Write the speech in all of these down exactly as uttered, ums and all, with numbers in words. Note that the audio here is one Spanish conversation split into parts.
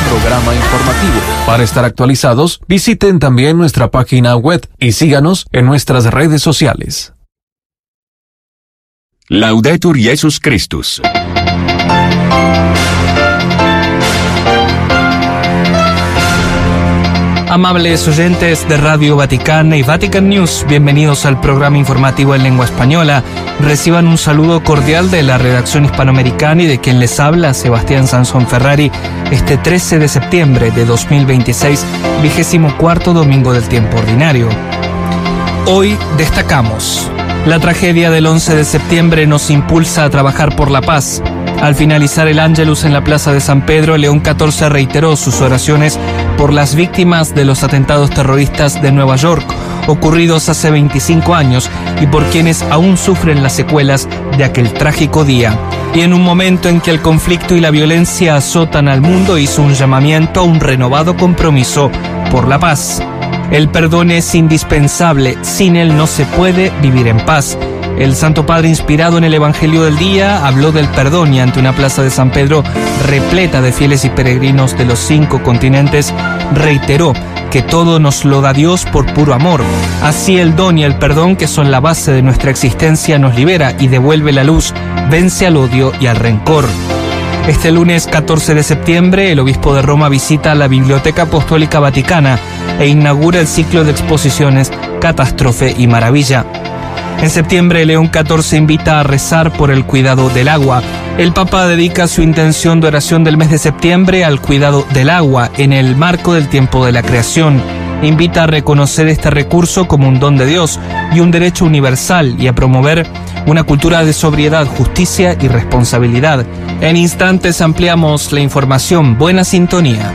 programa informativo. Para estar actualizados, visiten también nuestra página web y síganos en nuestras redes sociales. Laudetur Jesus Christus. Amables oyentes de Radio Vaticana y Vatican News, bienvenidos al programa informativo en lengua española. Reciban un saludo cordial de la redacción hispanoamericana y de quien les habla, Sebastián Sansón Ferrari, este trece de septiembre de dos mil veintiséis, vigésimo cuarto domingo del tiempo ordinario. Hoy destacamos: la tragedia del once de septiembre nos impulsa a trabajar por la paz. Al finalizar el Ángelus en la Plaza de San Pedro, León catorce reiteró sus oraciones por las víctimas de los atentados terroristas de Nueva York, ocurridos hace veinticinco años, y por quienes aún sufren las secuelas de aquel trágico día. Y en un momento en que el conflicto y la violencia azotan al mundo, hizo un llamamiento a un renovado compromiso por la paz. El perdón es indispensable, sin él no se puede vivir en paz. El Santo Padre, inspirado en el Evangelio del día, habló del perdón y ante una plaza de San Pedro repleta de fieles y peregrinos de los cinco continentes, reiteró que todo nos lo da Dios por puro amor. Así el don y el perdón, que son la base de nuestra existencia, nos libera y devuelve la luz, vence al odio y al rencor. Este lunes catorce de septiembre, el obispo de Roma visita la Biblioteca Apostólica Vaticana e inaugura el ciclo de exposiciones Catástrofe y Maravilla. En septiembre, León catorce invita a rezar por el cuidado del agua. El Papa dedica su intención de oración del mes de septiembre al cuidado del agua en el marco del tiempo de la creación. Invita a reconocer este recurso como un don de Dios y un derecho universal y a promover una cultura de sobriedad, justicia y responsabilidad. En instantes ampliamos la información. Buena sintonía.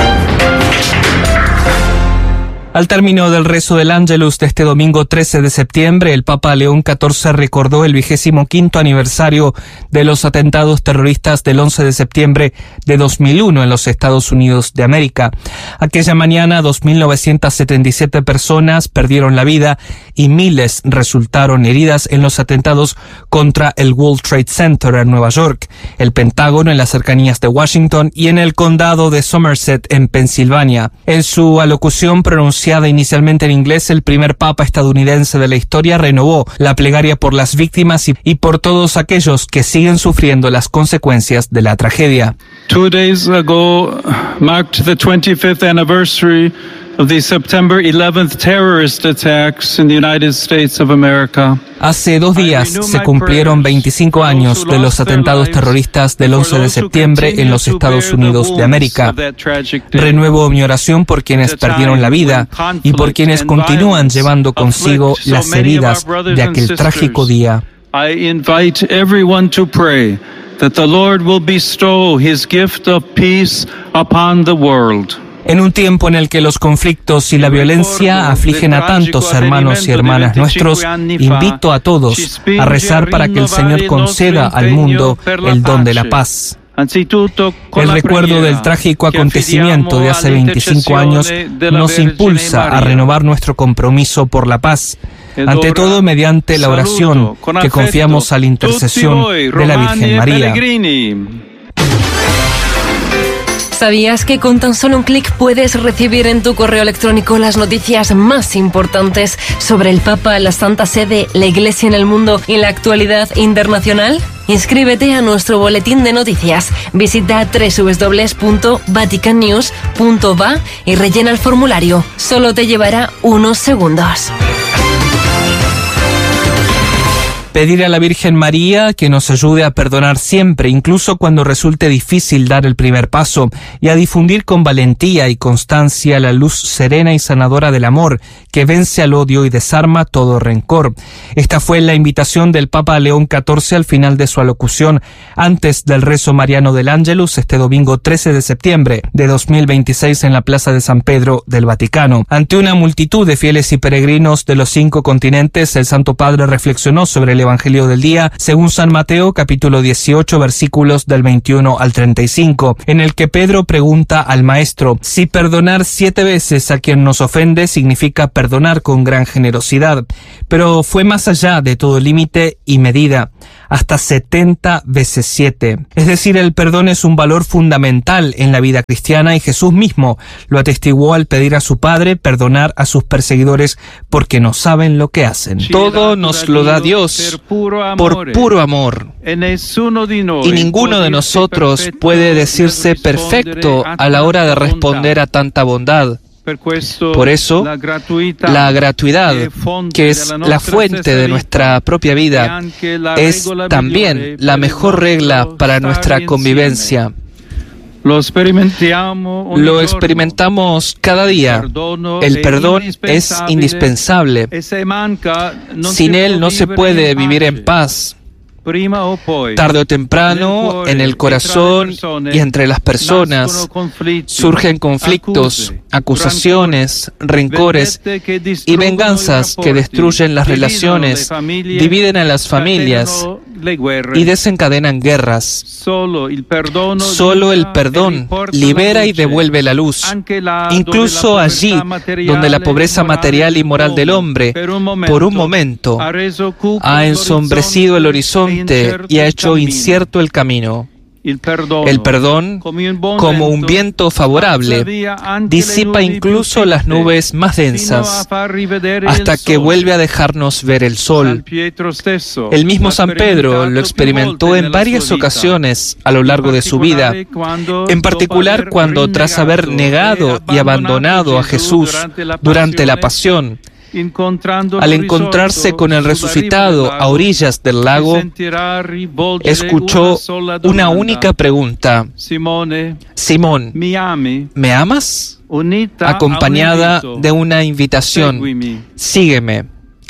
Al término del rezo del Ángelus de este domingo trece de septiembre, el Papa León catorce recordó el vigésimo quinto aniversario de los atentados terroristas del once de septiembre de dos mil uno en los Estados Unidos de América. Aquella mañana, dos mil novecientas setenta y siete personas perdieron la vida y miles resultaron heridas en los atentados contra el World Trade Center en Nueva York, el Pentágono en las cercanías de Washington y en el condado de Somerset en Pensilvania. En su alocución pronunciada inicialmente en inglés, el primer papa estadounidense de la historia renovó la plegaria por las víctimas y, y por todos aquellos que siguen sufriendo las consecuencias de la tragedia. Two days ago marked the twenty-fifth anniversary of the September eleventh terrorist attacks in the United States of America. Hace dos días se cumplieron veinticinco años de los atentados terroristas del once de septiembre en los Estados Unidos de América. Renuevo mi oración por quienes perdieron la vida y por quienes continúan llevando consigo las heridas de aquel trágico día. I invite everyone to pray that the Lord will bestow his gift of peace upon the world. En un tiempo en el que los conflictos y la violencia afligen a tantos hermanos y hermanas nuestros, invito a todos a rezar para que el Señor conceda al mundo el don de la paz. El recuerdo del trágico acontecimiento de hace veinticinco años nos impulsa a renovar nuestro compromiso por la paz, ante todo mediante la oración que confiamos a la intercesión de la Virgen María. ¿Sabías que con tan solo un clic puedes recibir en tu correo electrónico las noticias más importantes sobre el Papa, la Santa Sede, la Iglesia en el mundo y la actualidad internacional? Inscríbete a nuestro boletín de noticias. Visita doble u doble u doble u punto vatican news punto va y rellena el formulario. Solo te llevará unos segundos. Pedir a la Virgen María que nos ayude a perdonar siempre, incluso cuando resulte difícil dar el primer paso, y a difundir con valentía y constancia la luz serena y sanadora del amor, que vence al odio y desarma todo rencor. Esta fue la invitación del Papa León catorce al final de su alocución, antes del rezo mariano del Ángelus, este domingo trece de septiembre de dos mil veintiséis en la Plaza de San Pedro del Vaticano. Ante una multitud de fieles y peregrinos de los cinco continentes, el Santo Padre reflexionó sobre el Evangelio del día, según San Mateo, capítulo dieciocho, versículos del veintiuno al treinta y cinco, en el que Pedro pregunta al Maestro si perdonar siete veces a quien nos ofende significa perdonar con gran generosidad, pero fue más allá de todo límite y medida, hasta setenta veces siete. Es decir, el perdón es un valor fundamental en la vida cristiana y Jesús mismo lo atestiguó al pedir a su Padre perdonar a sus perseguidores porque no saben lo que hacen. Todo nos lo da Dios por puro amor. Y ninguno de nosotros puede decirse perfecto a la hora de responder a tanta bondad. Por eso, la gratuidad, que es la fuente de nuestra propia vida, es también la mejor regla para nuestra convivencia. Lo experimentamos cada día. El perdón es indispensable. Sin él no se puede vivir en paz. Tarde o temprano, en el corazón y entre las personas, surgen conflictos, acusaciones, rencores y venganzas que destruyen las relaciones, dividen a las familias y desencadenan guerras. Solo el perdón libera y devuelve la luz, incluso allí donde la pobreza material y moral del hombre, por un momento, ha ensombrecido el horizonte y ha hecho incierto el camino. El perdón, como un viento favorable, disipa incluso las nubes más densas, hasta que vuelve a dejarnos ver el sol. El mismo San Pedro lo experimentó en varias ocasiones a lo largo de su vida, en particular cuando, tras haber negado y abandonado a Jesús durante la pasión, al encontrarse con el resucitado a orillas del lago, escuchó una única pregunta: Simón, ¿me amas? Acompañada de una invitación: sígueme.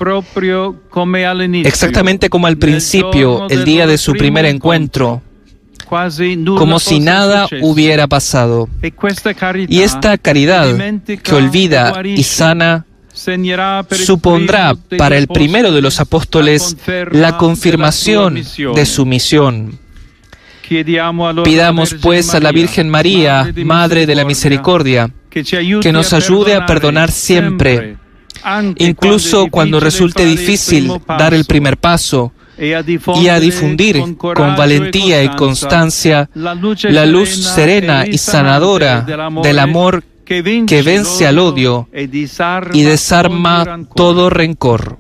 Exactamente como al principio, el día de su primer encuentro, como si nada hubiera pasado. Y esta caridad que olvida y sana supondrá para el primero de los apóstoles la confirmación de su misión. Pidamos pues a la Virgen María, Madre de la Misericordia, que nos ayude a perdonar siempre, incluso cuando resulte difícil dar el primer paso, y a difundir con valentía y constancia la luz serena y sanadora del amor que vence al odio y desarma todo rencor.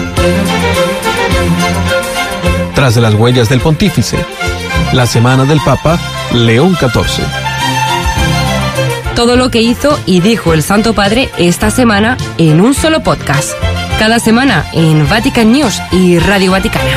Tras las huellas del Pontífice, la semana del Papa León catorce. Todo lo que hizo y dijo el Santo Padre esta semana en un solo podcast. Cada semana en Vatican News y Radio Vaticana.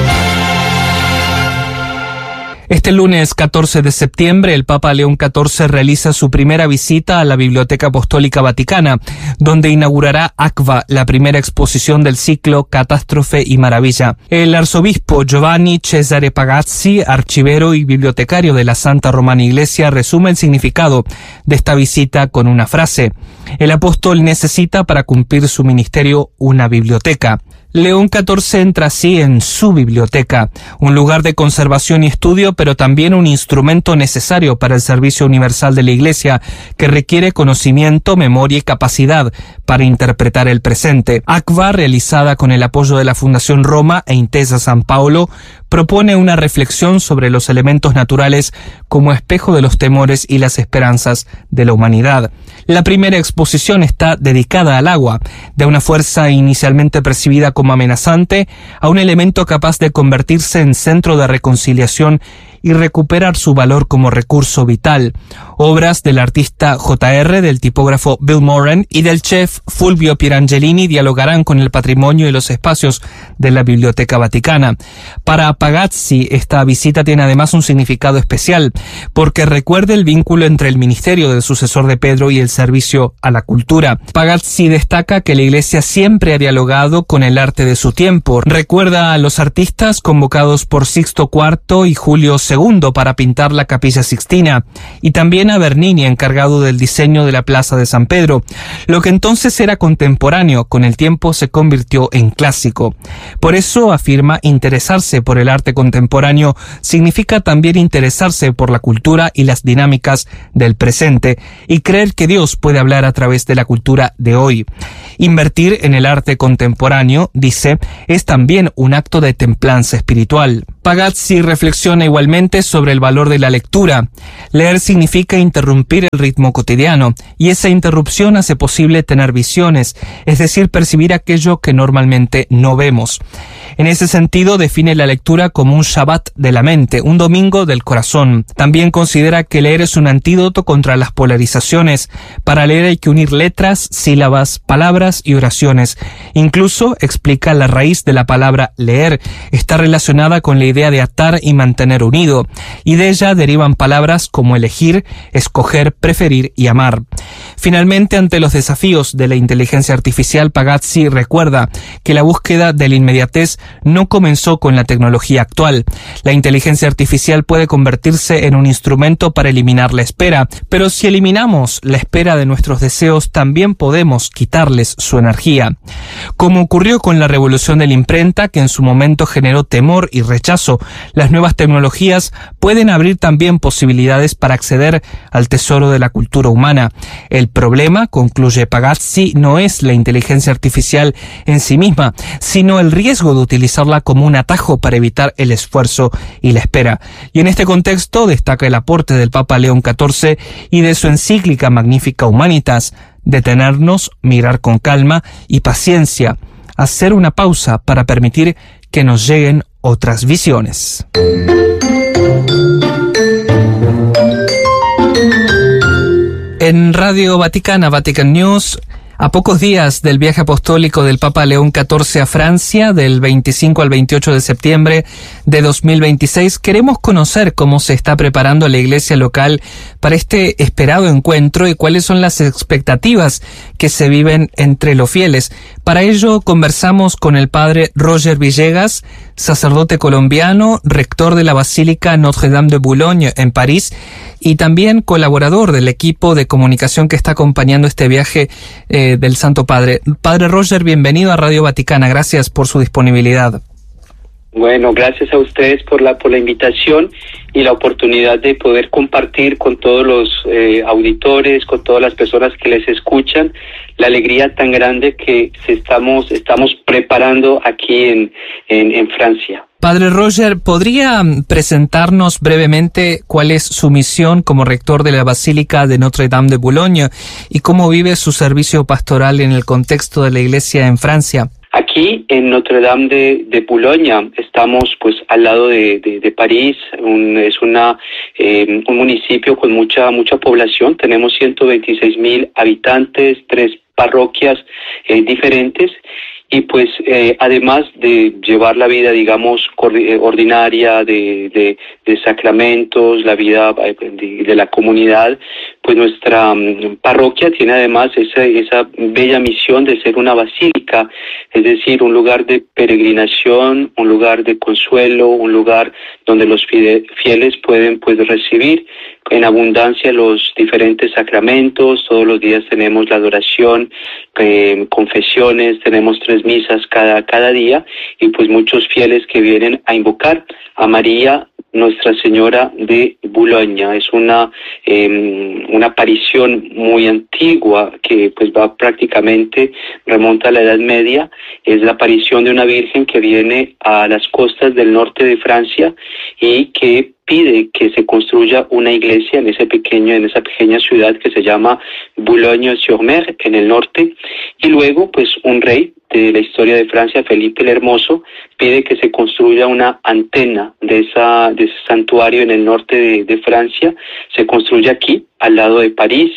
Este lunes catorce de septiembre, el Papa León catorce realiza su primera visita a la Biblioteca Apostólica Vaticana, donde inaugurará ACVA, la primera exposición del ciclo Catástrofe y Maravilla. El arzobispo Giovanni Cesare Pagazzi, archivero y bibliotecario de la Santa Romana Iglesia, resume el significado de esta visita con una frase: el apóstol necesita para cumplir su ministerio una biblioteca. León catorce entra así en su biblioteca, un lugar de conservación y estudio, pero también un instrumento necesario para el servicio universal de la Iglesia, que requiere conocimiento, memoria y capacidad para interpretar el presente. ACVA, realizada con el apoyo de la Fundación Roma e Intesa San Paolo, propone una reflexión sobre los elementos naturales como espejo de los temores y las esperanzas de la humanidad. La primera exposición está dedicada al agua, de una fuerza inicialmente percibida como amenazante a un elemento capaz de convertirse en centro de reconciliación y recuperar su valor como recurso vital. Obras del artista J R, del tipógrafo Bill Moran y del chef Fulvio Pirangelini dialogarán con el patrimonio y los espacios de la Biblioteca Vaticana. Para Pagazzi, esta visita tiene además un significado especial, porque recuerda el vínculo entre el ministerio del sucesor de Pedro y el servicio a la cultura. Pagazzi destaca que la Iglesia siempre ha dialogado con el arte de su tiempo. Recuerda a los artistas convocados por Sixto cuarto y Julio segundo segundo para pintar la Capilla Sixtina, y también a Bernini, encargado del diseño de la Plaza de San Pedro. Lo que entonces era contemporáneo, con el tiempo se convirtió en clásico. Por eso, afirma, interesarse por el arte contemporáneo significa también interesarse por la cultura y las dinámicas del presente, y creer que Dios puede hablar a través de la cultura de hoy. Invertir en el arte contemporáneo, dice, es también un acto de templanza espiritual. Pagazzi reflexiona igualmente sobre el valor de la lectura. Leer significa interrumpir el ritmo cotidiano, y esa interrupción hace posible tener visiones, es decir, percibir aquello que normalmente no vemos. En ese sentido, define la lectura como un Shabbat de la mente, un domingo del corazón. También considera que leer es un antídoto contra las polarizaciones. Para leer hay que unir letras, sílabas, palabras y oraciones. Incluso, explica, la raíz de la palabra leer está relacionada con la idea de atar y mantener unido, y de ella derivan palabras como elegir, escoger, preferir y amar. Finalmente, ante los desafíos de la inteligencia artificial, Pagazzi recuerda que la búsqueda de la inmediatez no comenzó con la tecnología actual. La inteligencia artificial puede convertirse en un instrumento para eliminar la espera, pero si eliminamos la espera de nuestros deseos, también podemos quitarles su energía. Como ocurrió con la revolución de la imprenta, que en su momento generó temor y rechazo, las nuevas tecnologías pueden abrir también posibilidades para acceder al tesoro de la cultura humana. El problema, concluye Pagazzi, no es la inteligencia artificial en sí misma, sino el riesgo de utilizarla como un atajo para evitar el esfuerzo y la espera. Y en este contexto destaca el aporte del Papa León catorce y de su encíclica Magnificat Humanitas: detenernos, mirar con calma y paciencia, hacer una pausa para permitir que nos lleguen otras visiones. En Radio Vaticana, Vatican News, a pocos días del viaje apostólico del Papa León catorce a Francia, del veinticinco al veintiocho de septiembre de dos mil veintiséis, queremos conocer cómo se está preparando la iglesia local para este esperado encuentro y cuáles son las expectativas que se viven entre los fieles. Para ello conversamos con el padre Roger Villegas, sacerdote colombiano, rector de la Basílica Notre-Dame de Boulogne en París y también colaborador del equipo de comunicación que está acompañando este viaje eh, del Santo Padre. Padre Roger, bienvenido a Radio Vaticana. Gracias por su disponibilidad. Bueno, gracias a ustedes por la por la invitación y la oportunidad de poder compartir con todos los eh, auditores, con todas las personas que les escuchan, la alegría tan grande que se estamos estamos preparando aquí en, en, en Francia. Padre Roger, ¿podría presentarnos brevemente cuál es su misión como rector de la Basílica de Notre-Dame de Boulogne y cómo vive su servicio pastoral en el contexto de la Iglesia en Francia? Aquí en Notre-Dame de, de Boulogne estamos pues al lado de, de, de París, un, es una eh, un municipio con mucha mucha población, tenemos ciento veintiséis mil habitantes, tres parroquias eh, diferentes. Y pues eh, además de llevar la vida, digamos, ordinaria de, de, de sacramentos, la vida de, de la comunidad, pues nuestra um, parroquia tiene además esa, esa bella misión de ser una basílica, es decir, un lugar de peregrinación, un lugar de consuelo, un lugar donde los fieles pueden pues recibir en abundancia los diferentes sacramentos. Todos los días tenemos la adoración, eh, confesiones, tenemos tres misas cada, cada día y pues muchos fieles que vienen a invocar a María, Nuestra Señora de Boulogne. Es una eh, una aparición muy antigua que pues va prácticamente, remonta a la Edad Media. Es la aparición de una Virgen que viene a las costas del norte de Francia y que pide que se construya una iglesia en ese pequeño, en esa pequeña ciudad que se llama Boulogne-sur-Mer, en el norte, y luego pues un rey de la historia de Francia, Felipe el Hermoso, pide que se construya una antena de esa de ese santuario en el norte de, de Francia, se construye aquí, al lado de París,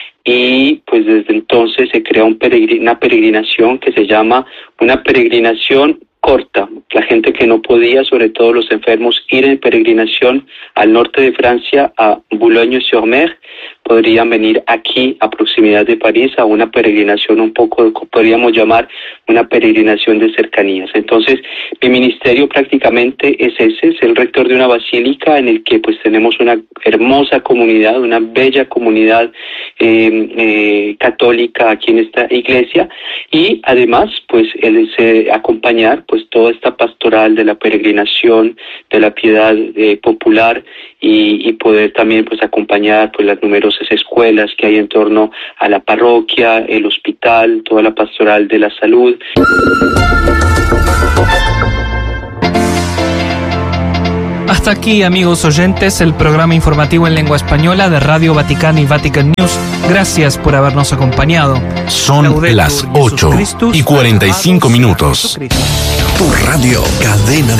y pues desde entonces se crea un peregrin, una peregrinación que se llama una peregrinación corta. La gente que no podía, sobre todo los enfermos, ir en peregrinación al norte de Francia, a Boulogne-sur-Mer, podrían venir aquí a proximidad de París a una peregrinación un poco, podríamos llamar una peregrinación de cercanías. Entonces, mi ministerio prácticamente es ese, es el rector de una basílica en el que pues tenemos una hermosa comunidad, una bella comunidad eh, eh, católica aquí en esta iglesia, y además pues el eh, acompañar pues toda esta pastoral de la peregrinación, de la piedad eh, popular, y, y poder también pues acompañar pues las numerosas escuelas que hay en torno a la parroquia, el hospital, toda la pastoral de la salud. Hasta aquí, amigos oyentes, el programa informativo en lengua española de Radio Vaticana y Vatican News. Gracias por habernos acompañado. Son Laudetur las Jesus ocho Christus, y cuarenta y cinco alabado sea minutos. Jesucristo. Tu radio, cadena de